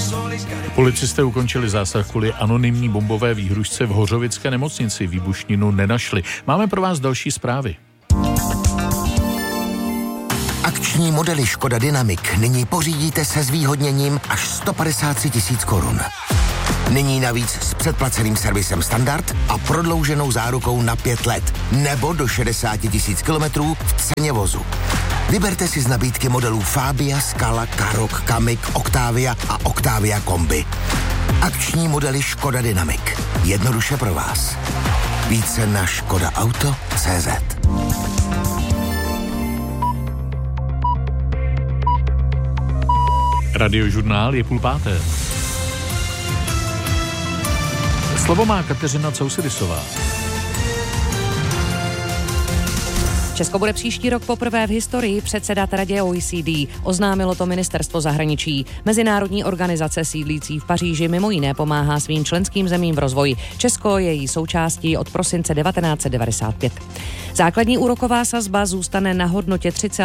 Policisté ukončili zásah kvůli anonymní bombové výhružce v Hořovické nemocnici. Výbušninu nenašli. Máme pro vás další zprávy. Akční modely Škoda Dynamic nyní pořídíte se zvýhodněním až 153 000 korun. Nyní navíc s předplaceným servisem standard a prodlouženou zárukou na 5 let nebo do 60 000 kilometrů v ceně vozu. Vyberte si z nabídky modelů Fabia, Scala, Karoq, Kamiq, Octavia a Octavia Kombi. Akční modely Škoda Dynamic. Jednoduše pro vás. Více na škodaauto.cz. Radiožurnál je 4:30. Slovo má Kateřina Cousidisová. Česko bude příští rok poprvé v historii předsedat Radě OECD. Oznámilo to ministerstvo zahraničí. Mezinárodní organizace sídlící v Paříži mimo jiné pomáhá svým členským zemím v rozvoji. Česko je její součástí od prosince 1995. Základní úroková sazba zůstane na hodnotě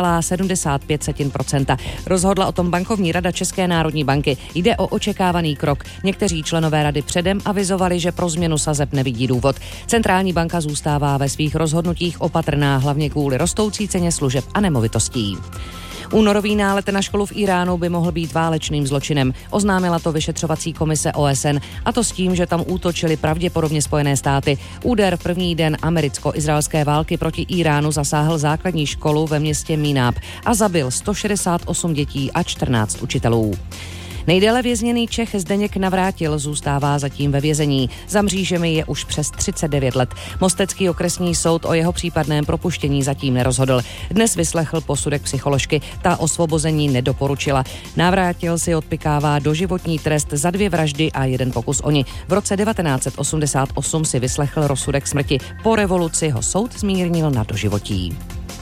3,75%. Rozhodla o tom bankovní rada České národní banky. Jde o očekávaný krok. Někteří členové rady předem avizovali, že pro změnu sazeb nevidí důvod. Centrální banka zůstává ve svých rozhodnutích opatrná, hlavně kvůli rostoucí ceně služeb a nemovitostí. Únorový nálet na školu v Iránu by mohl být válečným zločinem. Oznámila to vyšetřovací komise OSN, a to s tím, že tam útočily pravděpodobně Spojené státy. Úder v první den americko-izraelské války proti Iránu zasáhl základní školu ve městě Minab a zabil 168 dětí a 14 učitelů. Nejdéle vězněný Čech Zdeněk Navrátil zůstává zatím ve vězení. Za mřížemi je už přes 39 let. Mostecký okresní soud o jeho případném propuštění zatím nerozhodl. Dnes vyslechl posudek psycholožky, ta osvobození nedoporučila. Navrátil si odpykává doživotní trest za 2 vraždy a 1 pokus o ni. V roce 1988 si vyslechl rozsudek smrti. Po revoluci ho soud zmírnil na doživotí.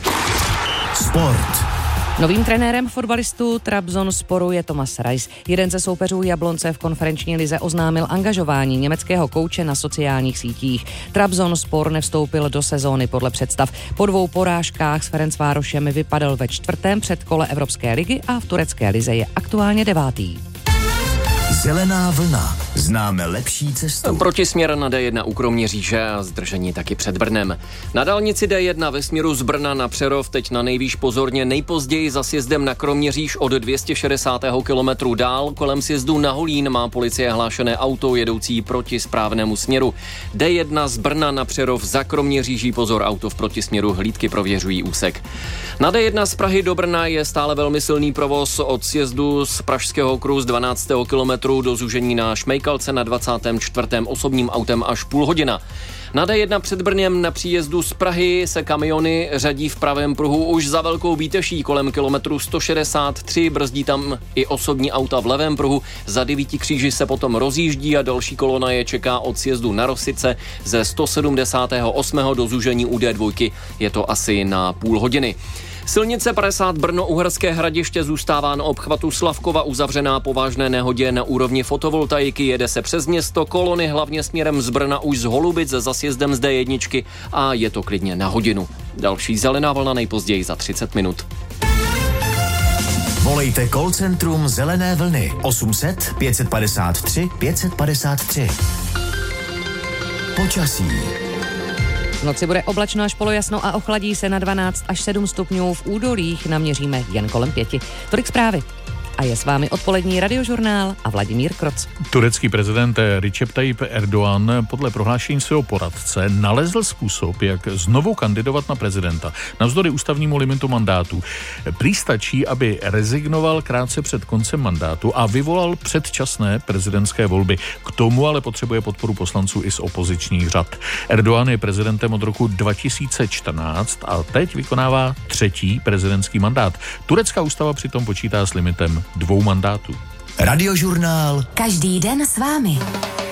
Sport. Novým trenérem fotbalistů Trabzonsporu je Thomas Reis. Jeden ze soupeřů Jablonce v konferenční lize oznámil angažování německého kouče na sociálních sítích. Trabzonspor nevstoupil do sezóny podle představ. Po 2 porážkách s Ferencvárosem vypadl ve 4. předkole Evropské ligy a v turecké lize je aktuálně 9. Zelená vlna. Známe lepší cestu. Protisměr na D1 u Kroměříže a zdržení taky před Brnem. Na dálnici D1 ve směru z Brna na Přerov teď na nejvýš pozorně, nejpozději za sjezdem na Kroměříž od 260. kilometru dál. Kolem sjezdu na Holín má policie hlášené auto jedoucí proti správnému směru. D1 z Brna na Přerov za Kroměříží pozor, auto v protisměru, hlídky prověřují úsek. Na D1 z Prahy do Brna je stále velmi silný provoz od sjezdu z Pražského okruhu z 12. kilometru do zúžení na Šmejkalce na 24. osobním autem až půl hodina. Na D1 před Brnem na příjezdu z Prahy se kamiony řadí v pravém pruhu už za Velkou Bíteší kolem kilometru 163, brzdí tam i osobní auta v levém pruhu, za 9 kříži se potom rozjíždí a další kolona je čeká od sjezdu na Rosice ze 178. do zúžení u D2, je to asi na půl hodiny. Silnice 50 Brno-Uherské Hradiště zůstává na obchvatu Slavkova uzavřená po vážné nehodě na úrovni fotovoltaiky. Jede se přes město, kolony hlavně směrem z Brna už z Holubic za sjezdem z D1 a je to klidně na hodinu. Další zelená vlna nejpozději za 30 minut. Volejte call centrum Zelené vlny 800 553 553. Počasí. V noci bude oblačno až polojasno a ochladí se na 12 až 7 stupňů, v údolích naměříme jen kolem 5. Tolik zprávy. A je s vámi odpolední radiožurnál a Vladimír Kroc. Turecký prezident Recep Tayyip Erdogan podle prohlášení svého poradce nalezl způsob, jak znovu kandidovat na prezidenta. Navzdory ústavnímu limitu mandátu. Prý stačí, aby rezignoval krátce před koncem mandátu a vyvolal předčasné prezidentské volby. K tomu ale potřebuje podporu poslanců i z opozičních řad. Erdogan je prezidentem od roku 2014 a teď vykonává 3. prezidentský mandát. Turecká ústava přitom počítá s limitem 2 mandátů. Radiožurnál. Každý den s vámi.